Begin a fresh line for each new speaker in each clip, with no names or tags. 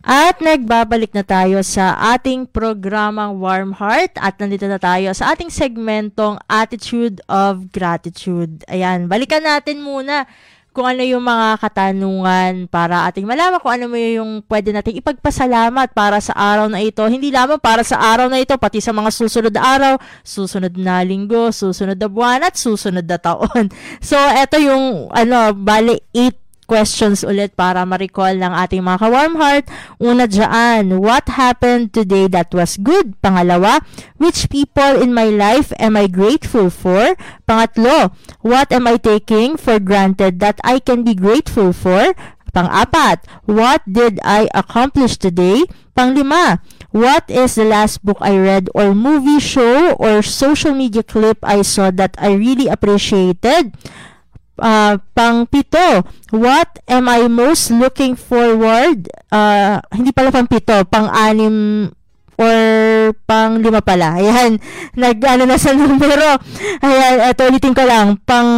At nagbabalik na tayo sa ating programang Warm Heart at nandito na tayo sa ating segmentong Attitude of Gratitude. Ayan, balikan natin muna kung ano yung mga katanungan para ating malaman kung ano yung pwede nating ipagpasalamat para sa araw na ito. Hindi lamang para sa araw na ito, pati sa mga susunod na araw, susunod na linggo, susunod na buwan, at susunod na taon. So, eto yung, bali 8 questions ulit para ma-recall ng ating mga ka-warm heart. Una dyan, what happened today that was good? Pangalawa, which people in my life am I grateful for? Pangatlo, what am I taking for granted that I can be grateful for? Pang-apat, what did I accomplish today? Pang-lima, what is the last book I read or movie, show, or social media clip I saw that I really appreciated? Pang-pito, what am I most looking forward? Hindi pala pang-pito, pang-anim or pang-lima pala. Ayan, na sa numero. Ayan, ito ulitin ko lang.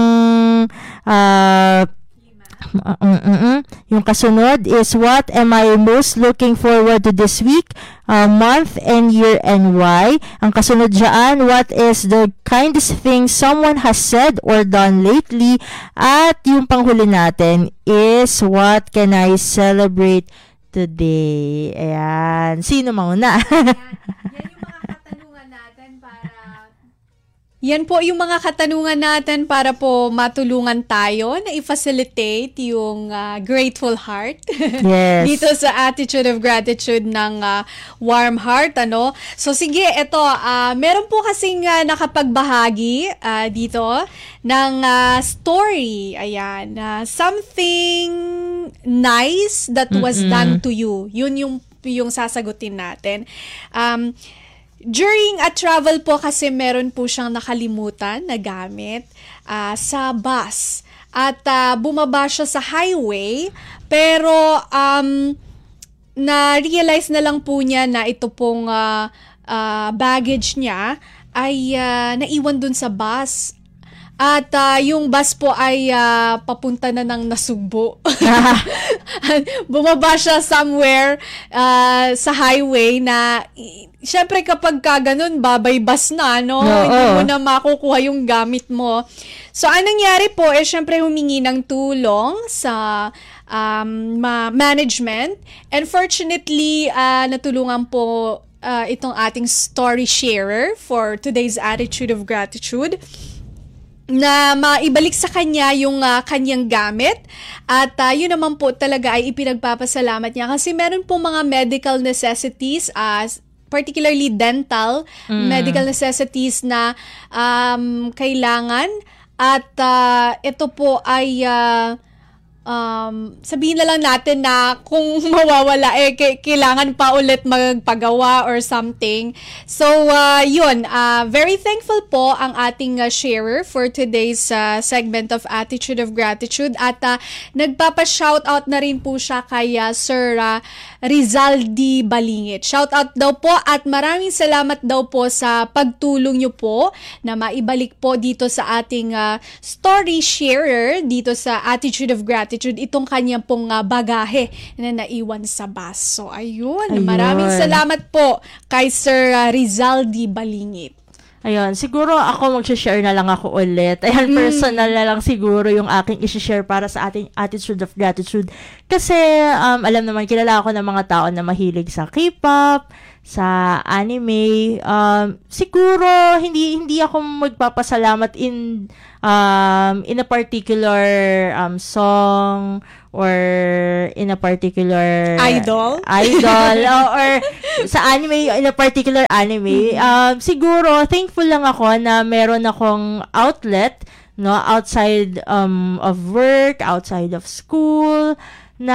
Yung kasunod is what am I most looking forward to this week, month, and year, and why. Ang kasunod dyan, what is the kindest thing someone has said or done lately. At yung panghuli natin is what can I celebrate today. Ayan, sino mauna?
Yan po yung mga katanungan natin para po matulungan tayo na i-facilitate yung grateful heart.
Yes.
Dito sa Attitude of Gratitude ng Warm Heart, ano? So sige, ito, meron po kasing nakapagbahagi dito ng story. Ayan, something nice that was done to you. Yun yung sasagutin natin. During a travel po kasi meron po siyang nakalimutan na gamit sa bus. At bumaba siya sa highway, pero na-realize na lang po niya na ito pong baggage niya ay naiwan dun sa bus. At yung bus po ay papunta na ng Nasugbo. Bumaba siya somewhere sa highway na syempre kapag ganun, babay bus na, no? Hindi mo na makukuha yung gamit mo. So, anong nangyari po, syempre humingi ng tulong sa management. And fortunately, natulungan po itong ating story sharer for today's Attitude of Gratitude na maibalik sa kanya yung kanyang gamit. At yun naman po talaga ay ipinagpapasalamat niya kasi meron po mga medical necessities, particularly dental medical necessities na kailangan. At ito po ay sabihin na lang natin na kung mawawala kailangan pa ulit magpagawa or something. So yun, very thankful po ang ating sharer for today's segment of Attitude of Gratitude. At nagpapa-shoutout na rin po siya kay Sir Rizaldi Balingit. Shoutout daw po at maraming salamat daw po sa pagtulong nyo po na maibalik po dito sa ating story sharer dito sa Attitude of Gratitude itong kanyang pong bagahe na naiwan sa bus. So ayun, maraming salamat po kay Sir Rizaldi Balingit.
Ayun, siguro ako mag-share na lang ako ulit. Ayan, personal na lang siguro yung aking i-share para sa ating Attitude of Gratitude. Kasi, alam naman, kilala ako ng mga tao na mahilig sa K-pop, sa anime. Siguro, hindi ako magpapasalamat in a particular song or in a particular
idol
or sa anime, in a particular anime. Siguro thankful lang ako na meron akong outlet, no, outside of work, outside of school, na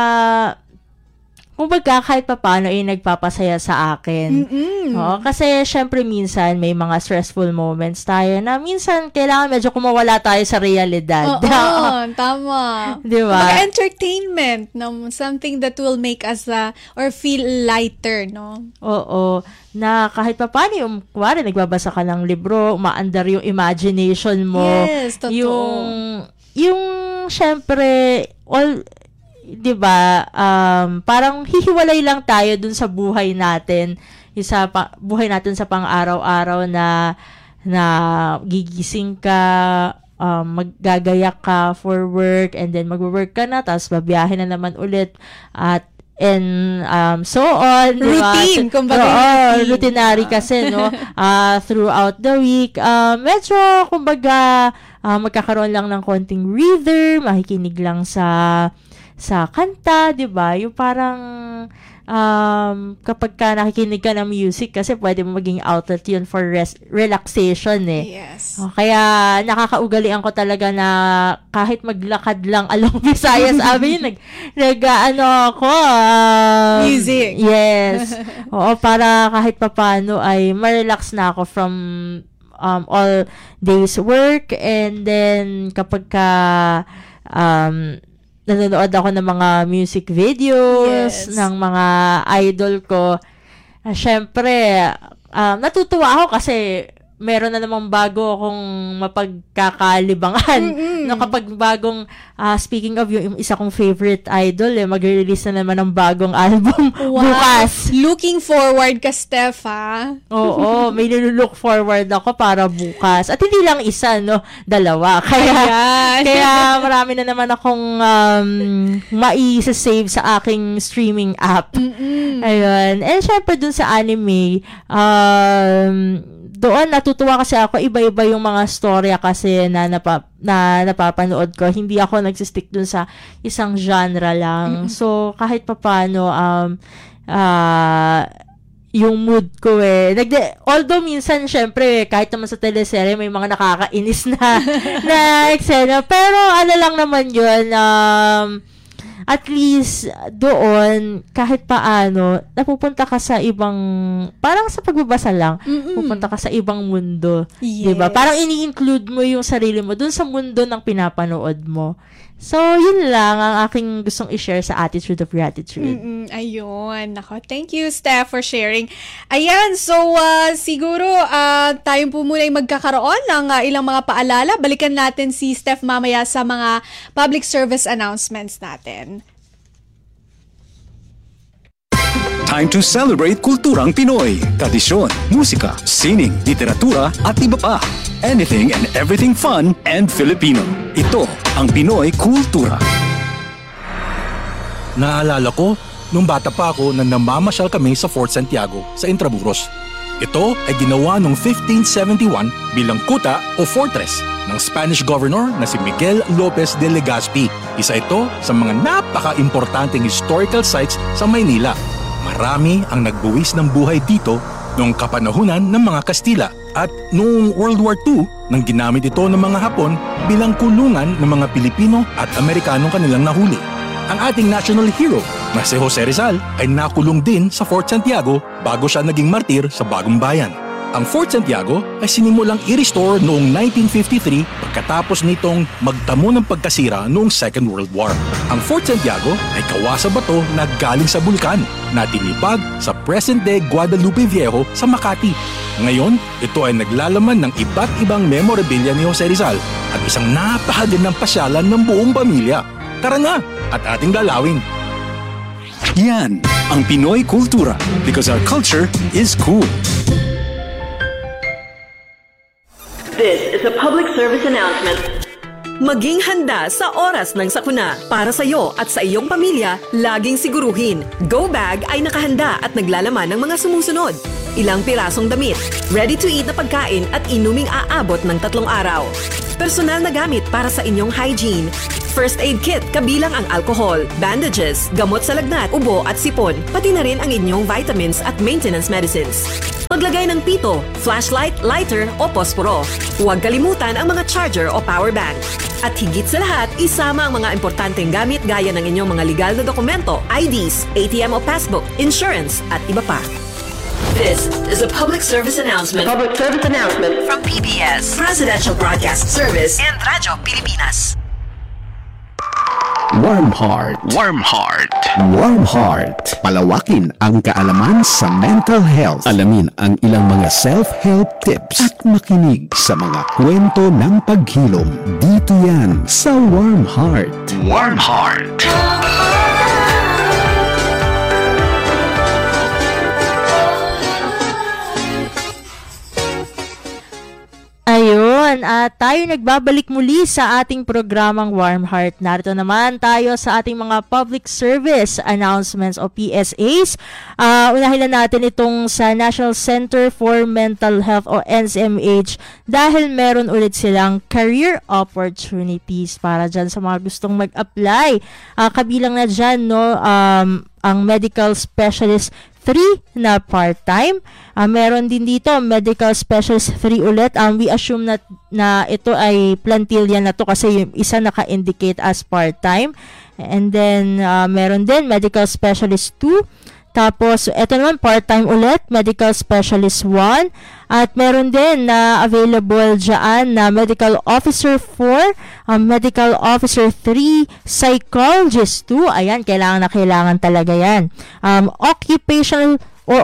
kumbaga kahit papaano ay nagpapasaya sa akin. Oo, kasi syempre minsan may mga stressful moments tayo na minsan kailangan medyo kumawala tayo sa realidad.
Oo, tama.
Di ba?
Mga entertainment, no? Something that will make us or feel lighter, no?
Oo. Na kahit papaano yung, kuwari, nagbabasa ka ng libro, umaandar yung imagination mo.
Yes, totoo.
Yung syempre, 'di ba, parang hihiwalay lang tayo dun sa buhay natin, buhay natin sa pang-araw-araw na gigising ka, maggagayak ka for work, and then magwo-work ka na, tapos babiyahe na naman ulit, so on,
routine,
diba?
kumbaga
routinary kasi, no? Throughout the week, medyo, kumbaga, magkakaroon lang ng konting breather, makikinig lang sa kanta, diba? Yung parang, kapag ka nakikinig ka ng music, kasi pwede mo maging outlet yun for relaxation, eh.
Yes.
Kaya, nakakaugalian ko talaga na kahit maglakad lang along Visayas Avenue, ako,
music.
Yes. Oo, para kahit papano ay ma-relax na ako from all day's work, and then kapag ka nanonood ako ng mga music videos ng mga idol ko, syempre natutuwa ako kasi meron na namang bago akong mapagkakalibangan. No, kapag bagong, speaking of yung isa kong favorite idol, mag-release na naman ng bagong album bukas.
Looking forward ka, Steph, ha?
Oo, may nilook forward ako para bukas. At hindi lang isa, no? Dalawa. Kaya marami na naman akong mai-save sa aking streaming app. Ayun. And syempre dun sa anime, doon natutuwa kasi ako, iba-iba yung mga storya kasi na napapanood ko. Hindi ako nagsistick dun sa isang genre lang. So kahit papaano yung mood ko although minsan syempre kahit naman sa teleserye may mga nakakainis na eksena, pero ano lang naman yun, at least doon, kahit paano, napupunta ka sa ibang, parang sa pagbabasa lang, pupunta ka sa ibang mundo.
Yes.
Diba? Parang ini-include mo yung sarili mo dun sa mundo ng pinapanood mo. So, yun lang ang aking gustong i-share sa Attitude of Gratitude.
Ayun. Nako, thank you, Steph, for sharing. Ayan, so siguro tayo po muna yung magkakaroon ng ilang mga paalala. Balikan natin si Steph mamaya sa mga public service announcements natin.
Time to celebrate kulturang Pinoy. Tradisyon, musika, sining, literatura, at iba pa. Anything and everything fun and Filipino. Ito ang Pinoy Kultura.
Naalala ko, nung bata pa ako na namamasyal kami sa Fort Santiago sa Intramuros. Ito ay ginawa noong 1571 bilang kuta o fortress ng Spanish governor na si Miguel Lopez de Legazpi. Isa ito sa mga napaka-importanteng historical sites sa Maynila. Marami ang nagbuwis ng buhay dito noong kapanahunan ng mga Kastila at noong World War II nang ginamit ito ng mga Hapon bilang kulungan ng mga Pilipino at Amerikanong kanilang nahuli. Ang ating national hero na si Jose Rizal ay nakulong din sa Fort Santiago bago siya naging martir sa Bagong Bayan. Ang Fort Santiago ay sinimulang i-restore noong 1953 pagkatapos nitong magtamo ng pagkasira noong Second World War. Ang Fort Santiago ay gawa sa bato na galing sa bulkan na tinipag sa present-day Guadalupe Viejo sa Makati. Ngayon, ito ay naglalaman ng iba't ibang memorabilia ni Jose Rizal at isang napakagandang pasyalan ng buong pamilya. Tara na at ating dalawin.
Yan ang Pinoy Kultura because our culture is cool.
This is a public service announcement.
Maging handa sa oras ng sakuna. Para sa iyo at sa iyong pamilya, laging siguruhin. Go Bag ay nakahanda at naglalaman ng mga sumusunod. Ilang pirasong damit, ready-to-eat na pagkain at inuming aabot ng 3 araw. Personal na gamit para sa inyong hygiene. First aid kit kabilang ang alcohol, bandages, gamot sa lagnat, ubo at sipon, pati na rin ang inyong vitamins at maintenance medicines. Paglagay ng pito, flashlight, lighter o posporo. Huwag kalimutan ang mga charger o power bank. At higit sa lahat, isama ang mga importanteng gamit gaya ng inyong mga legal na dokumento, IDs, ATM o passbook, insurance at iba pa.
This is a public service announcement. Public service announcement
From PBS, Presidential Broadcast Service and Radyo Pilipinas.
Warm Heart.
Warm Heart.
Warm Heart. Palawakin ang kaalaman sa mental health. Alamin ang ilang mga self-help tips at makinig sa mga kwento ng paghilom. Dito yan sa Warm Heart.
Warm Heart.
na tayo nagbabalik muli sa ating programang Warm Heart. Narito naman tayo sa ating mga public service announcements o PSAs. Unahin na natin itong sa National Center for Mental Health o NCMH dahil meron ulit silang career opportunities para dyan sa mga gustong mag-apply. Kabilang na dyan, no, ang medical specialist 3 na part-time. Meron din dito medical specialist 3 ulit. We assume na ito ay plantilla na to kasi yung isa naka-indicate as part-time. And then meron din medical specialist 2. Tapos ito naman part-time ulit, medical specialist 1. At meron din na available dyan na medical officer 4, medical officer 3, psychologist 2. Ayan, kailangan talaga yan. Occupational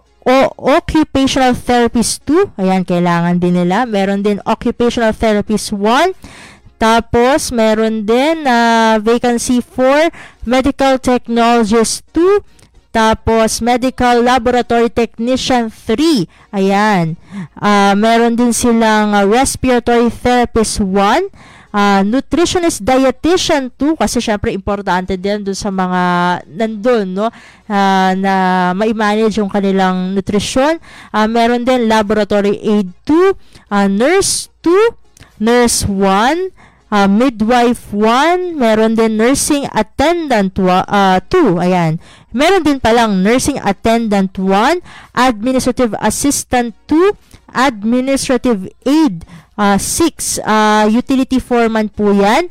occupational therapist 2. Ayan, kailangan din nila. Meron din occupational therapist 1. Tapos, meron din vacancy 4, medical technologist 2. Tapos, medical laboratory technician 3. Ayan. Meron din silang respiratory therapist 1. Nutritionist dietitian 2. Kasi syempre, importante din doon sa mga nandun, no? Na ma-manage yung kanilang nutrisyon. Meron din laboratory aid 2. Nurse 2. Nurse 1. Midwife 1, meron din nursing attendant 2, ayan. Meron din palang nursing attendant 1, administrative assistant 2, administrative aid 6, utility foreman po yan,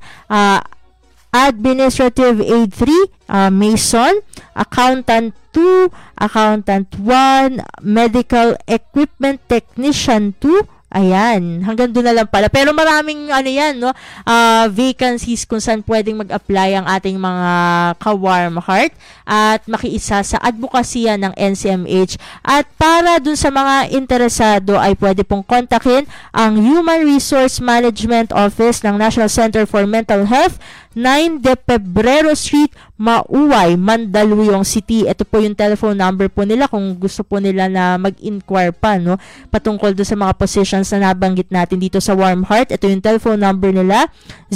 administrative aid 3, mason, accountant 2, accountant 1, medical equipment technician 2. Ayan, hanggang doon na lang pala. Pero maraming no, vacancies kung saan pwedeng mag-apply ang ating mga ka-warm heart at makiisa sa advokasya ng NCMH. At para doon sa mga interesado ay pwede pong kontakin ang Human Resource Management Office ng National Center for Mental Health, 9 de Pebrero Street, Mauway, Mandaluyong City. Ito po yung telephone number po nila kung gusto po nila na mag-inquire pa, no, patungkol do sa mga positions na nabanggit natin dito sa Warm Heart. Ito yung telephone number nila,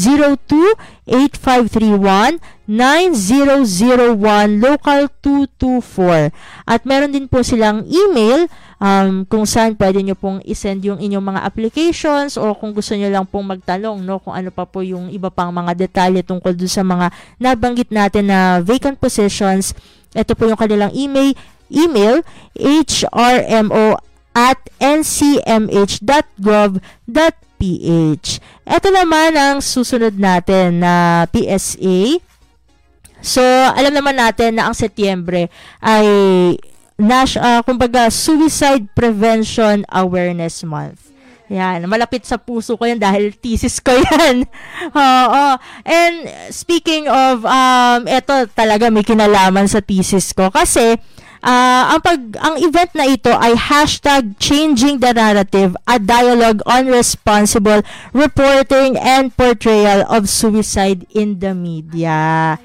02-8531-9001, local 224. At meron din po silang email kung saan pwede nyo pong isend yung inyong mga applications o kung gusto nyo lang pong magtanong, no, kung ano pa po yung iba pang mga detalye tungkol doon sa mga nabanggit natin na vacant positions. Ito po yung kanilang email hrmo@ncmh.gov.ph. Ito naman ang susunod natin na PSA. So, alam naman natin na ang Setyembre ay kumbaga Suicide Prevention Awareness Month. Yan, malapit sa puso ko yan dahil thesis ko yan. And speaking of, eto talaga may kinalaman sa thesis ko kasi ang event na ito ay #Changing the Narrative, a dialogue on responsible reporting and portrayal of suicide in the media.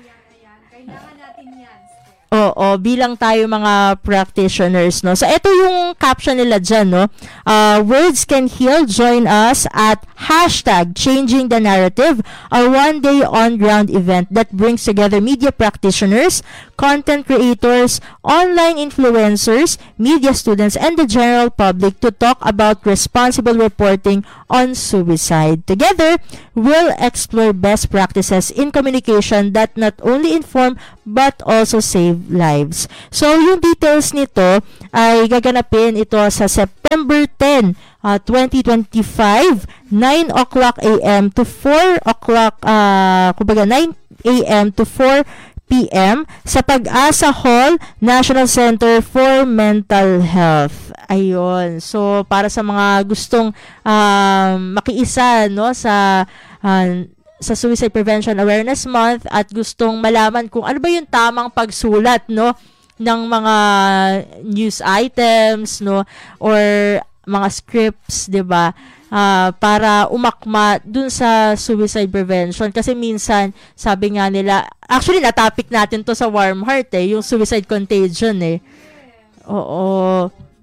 Oo, bilang tayo mga practitioners, no. So ito yung caption nila diyan, no. Words can heal. Join us at #Changing the Narrative, a one-day on-ground event that brings together media practitioners, content creators, online influencers, media students, and the general public to talk about responsible reporting on suicide. Together, we'll explore best practices in communication that not only inform but also save lives. So, yung details nito ay gaganapin ito sa September 10, 2025, 9 o'clock a.m. to 4 o'clock, 9 a.m. to 4 p.m. sa Pag-asa Hall, National Center for Mental Health. Ayun. So, para sa mga gustong makiisa, no, sa Suicide Prevention Awareness Month at gustong malaman kung ano ba yung tamang pagsulat, no, ng mga news items, no, or mga scripts, 'di ba? Para umakma dun sa suicide prevention kasi minsan sabi nga nila, actually na-topic natin to sa Warm Heart yung suicide contagion Oo.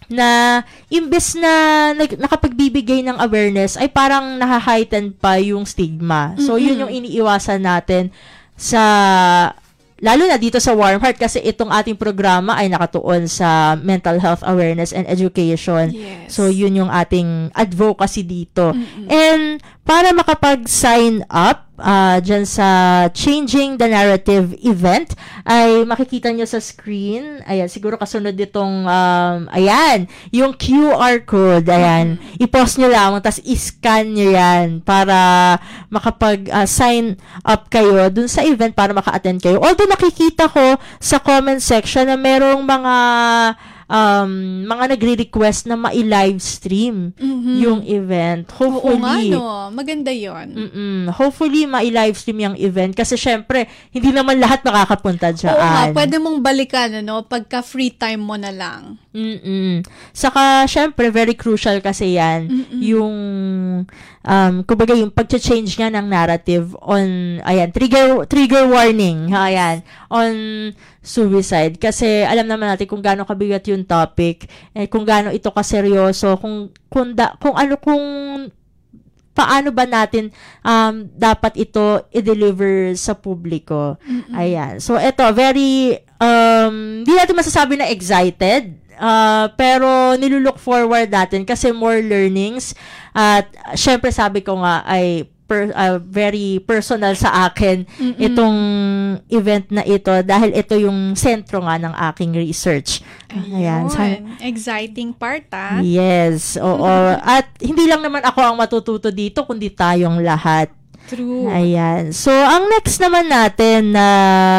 na imbes na nakapagbibigay ng awareness ay parang naha-heighten pa yung stigma. So, yun yung iniiwasan natin sa lalo na dito sa Warm Heart kasi itong ating programa ay nakatuon sa mental health awareness and education.
Yes.
So, yun yung ating advocacy dito. And para makapag-sign up dyan sa Changing the Narrative event, ay makikita nyo sa screen. Ayan, siguro kasunod itong, ayan, yung QR code. Ayan, i-post nyo lang, tapos i-scan nyo yan para makapag-sign up kayo dun sa event para maka-attend kayo. Although nakikita ko sa comment section na merong mga nagre-request na ma-live stream yung event. Hopefully.
Oo nga, no. Maganda yun.
Hopefully, ma-live stream yung event kasi syempre, hindi naman lahat makakapunta dyan.
Oo nga, pwede mong balikan, pagka free time mo na lang.
Saka, syempre, very crucial kasi yan, yung, kumbaga, yung pag-change nga ng narrative on, ayan, trigger warning, ayan, on suicide. Kasi, alam naman natin kung gaano kabigat yung topic, kung gaano ito kaseryoso, kung paano ba natin dapat ito i-deliver sa publiko. Ayan. So, ito, very, di natin masasabi na excited, pero nilulook forward natin kasi more learnings. At, syempre, sabi ko nga, ay very personal sa akin itong event na ito dahil ito yung sentro nga ng aking research. Ayan.
Exciting part,
Yes. Oo. At hindi lang naman ako ang matututo dito, kundi tayong lahat.
True.
Ayan. So, ang next naman natin na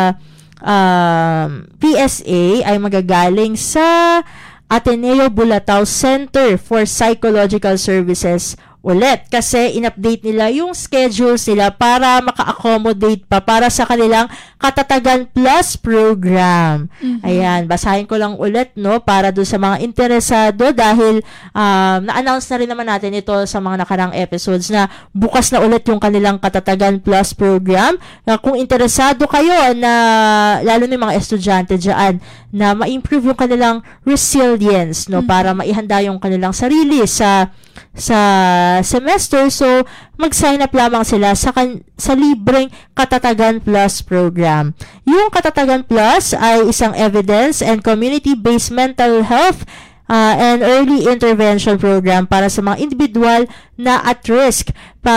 PSA ay magagaling sa Ateneo Bulatao Center for Psychological Services ulit kasi in-update nila yung schedules nila para maka-accommodate pa para sa kanilang Katatagan Plus program. Ayan, basahin ko lang ulit para doon sa mga interesado dahil na-announce na rin naman natin ito sa mga nakarang episodes na bukas na ulit yung kanilang Katatagan Plus program. Kung interesado kayo na lalo na yung mga estudyante dyan na ma-improve yung kanilang resilience para maihanda yung kanilang sarili sa semester. So, mag-sign up lamang sila sa libreng Katatagan Plus program. Yung Katatagan Plus ay isang evidence and community-based mental health and early intervention program para sa mga individual na at risk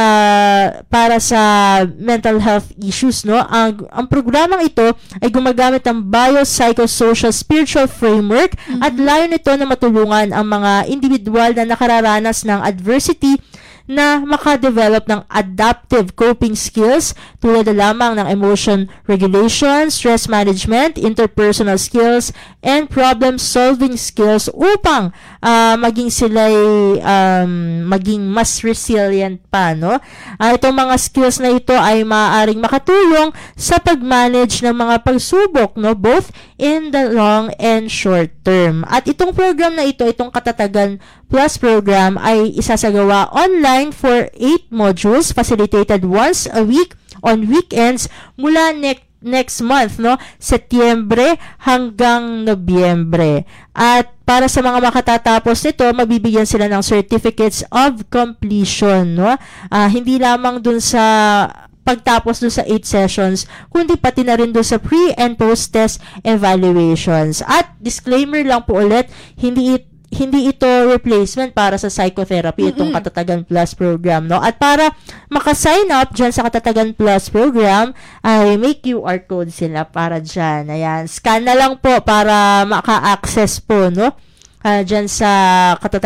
para sa mental health issues. Ang programang ito ay gumagamit ng biopsychosocial spiritual framework at layo nito na matulungan ang mga individual na nakararanas ng adversity na makadevelop ng adaptive coping skills tulad na lamang ng emotion regulation, stress management, interpersonal skills, and problem-solving skills upang maging sila'y maging mas resilient pa. Itong mga skills na ito ay maaaring makatulong sa pag-manage ng mga pagsubok, both in the long and short term. At itong program na ito, itong Katatagan Plus program ay isasagawa online for 8 modules facilitated once a week on weekends mula next month, Setyembre hanggang Nobyembre. At para sa mga makatatapos nito, mabibigyan sila ng certificates of completion, hindi lamang dun sa pagtapos dun sa 8 sessions, kundi pati na rin dun sa pre- and post-test evaluations. At disclaimer lang po ulit, hindi ito replacement para sa psychotherapy, itong Katatagan Plus program, At para maka-sign up dyan sa Katatagan Plus program, ay may QR code sila para dyan. Ayan, scan na lang po para maka-access po, dyan sa Katatagan